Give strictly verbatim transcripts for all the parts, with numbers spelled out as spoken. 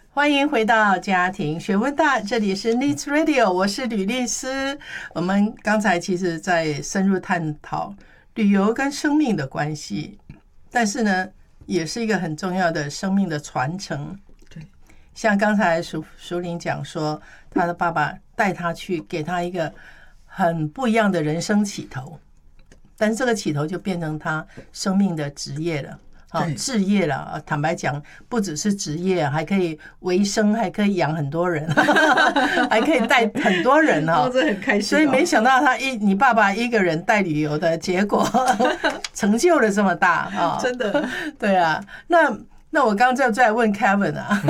欢迎回到家庭学问大，这里是 Needs Radio， 我是吕律师。我们刚才其实在深入探讨旅游跟生命的关系，但是呢，也是一个很重要的生命的传承。 对， 像刚才淑淑玲讲说，他的爸爸带他去，给他一个很不一样的人生起头，但是这个起头就变成他生命的职业了。好，置业了。坦白讲，不只是职业，还可以维生，还可以养很多人，还可以带很多人哈、 哦，这很开心、哦。 所以没想到他一你爸爸一个人带旅游的结果，成就了这么大啊！ 真的， 对啊。那那我刚刚在问 Kevin 啊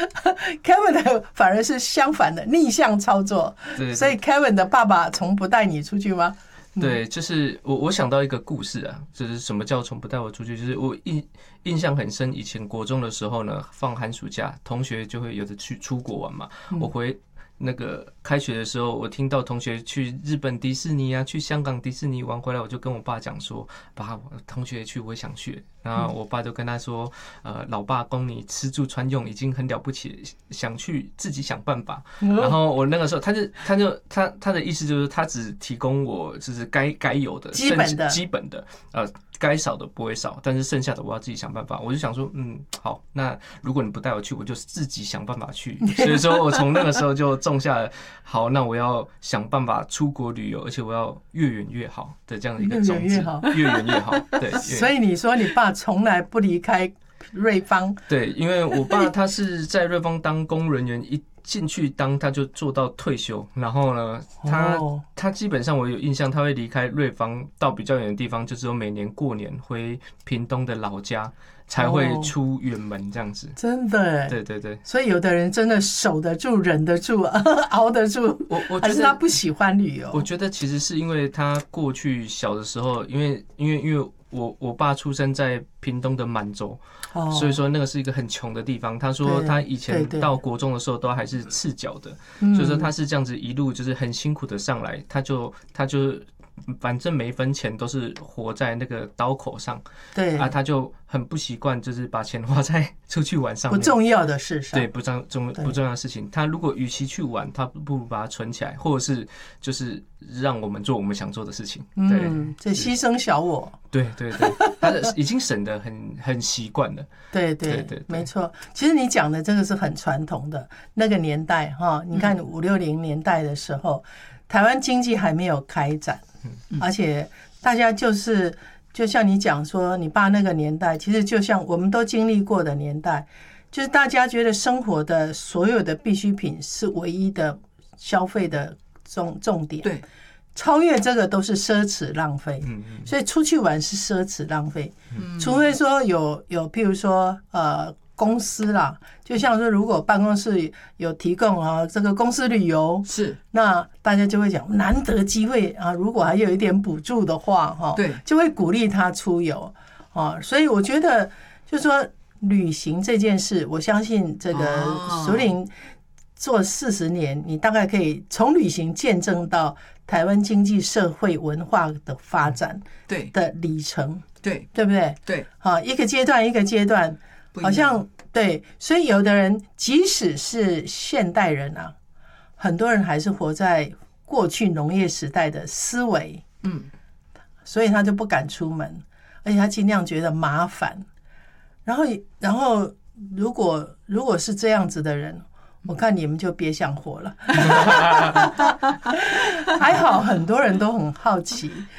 ，Kevin 的反而是相反的逆向操作。 对对， 所以 Kevin 的爸爸从不带你出去吗？ 对，就是我我想到一个故事啊，就是什么叫从不带我出去，就是我印印象很深，以前国中的时候呢，放寒暑假，同学就会有的去出国玩嘛，我回那个开学的时候，我听到同学去日本迪士尼啊，去香港迪士尼玩回来，我就跟我爸讲说，爸，同学去我也想去，然后我爸就跟他说，呃，老爸供你吃住穿用已经很了不起，想去自己想办法。然后我那个时候，他就他就他他的意思就是他只提供我就是该该有的基本的基本的呃。该少的不会少，但是剩下的我要自己想办法。我就想说，嗯，好，那如果你不带我去，我就自己想办法去。所以说我从那个时候就种下了，好，那我要想办法出国旅游，而且我要越远越好的这样的一个种子，越远越好。对， 所以你说你爸从来不离开瑞芳？ 对，因为我爸他是在瑞芳当公务人员一。进去当他就做到退休，然后呢，他、oh. 他基本上我有印象，他会离开瑞芳到比较远的地方，就只有每年过年回屏东的老家才会出远门这样子。 Oh. 真的， 对对对。 所以有的人真的守得住、忍得住、熬得住， 我我还是他不喜欢旅游？ 我觉得其实是因为他过去小的时候，因为因为因为我我爸出生在屏东的满洲。Oh. 所以说那个是一个很穷的地方。他说他以前到国中的时候都还是赤脚的，所以说他是这样子一路就是很辛苦的上来，他就他就反正每一分钱都是活在那个刀口上。 对啊，他就很不习惯，就是把钱花在出去玩上面， 不重要的事上。 对，不重重不重要的事情。他如果与其去玩，他不如把它存起来，或者是就是让我们做我们想做的事情。对， 嗯，这牺牲小我。 对对对，他已经省得很很习惯了。 对 对, 对, 对, 对，没错。其实你讲的这个是很传统的那个年代哈，你看五六零年代的时候，台湾经济还没有开展，而且大家就是就像你讲说，你爸那个年代，其实就像我们都经历过的年代，就是大家觉得生活的所有的必需品是唯一的消费的重重点。 对。 超越这个都是奢侈浪费，所以出去玩是奢侈浪费，除非说有有譬如说呃公司啦，就像说如果办公室有提供啊这个公司旅游， 是那大家就会讲难得机会啊，如果还有一点补助的话哈， 对， 就会鼓励他出游啊，所以我觉得就是说旅行这件事，我相信这个淑玲做四十年，你大概可以从旅行见证到台湾经济社会文化的发展的里程， 对对不对？ 对， 好，一个阶段一个阶段，好像对，所以有的人即使是现代人啊，很多人还是活在过去农业时代的思维，嗯，所以他就不敢出门，而且他尽量觉得麻烦，然后然后如果如果是这样子的人，我看你们就别想活了。还好很多人都很好奇，